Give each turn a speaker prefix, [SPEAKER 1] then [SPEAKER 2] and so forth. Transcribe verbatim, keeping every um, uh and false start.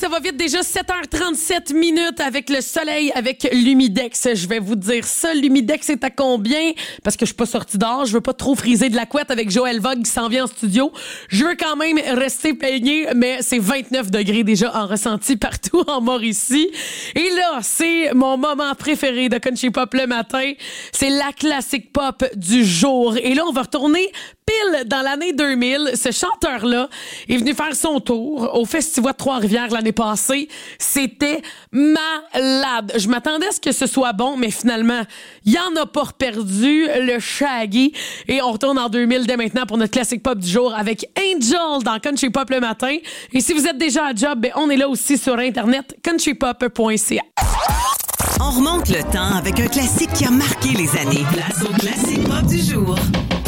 [SPEAKER 1] va vite déjà, sept heures trente-sept minutes avec le soleil, avec l'humidex. Je vais vous dire ça, l'humidex est à combien? Parce que je suis pas sortie dehors, je veux pas trop friser de la couette avec Joël Vogue qui s'en vient en studio. Je veux quand même rester peigné, mais c'est vingt-neuf degrés déjà en ressenti partout en Mauricie. Et là, c'est mon moment préféré de Country Pop le matin. C'est la classique pop du jour. Et là, on va retourner pile dans l'année deux mille. Ce chanteur-là est venu faire son tour au Festival de Trois-Rivières l'année passée. C'était malade. Je m'attendais à ce que ce soit bon, mais finalement, il y en a pas perdu, le Shaggy. Et on retourne en deux mille dès maintenant pour notre classique pop du jour avec Angel dans Country Pop le matin. Et si vous êtes déjà à job, ben on est là aussi sur Internet, country pop point c a.
[SPEAKER 2] On remonte le temps avec un classique qui a marqué les années. Place au classique pop du jour.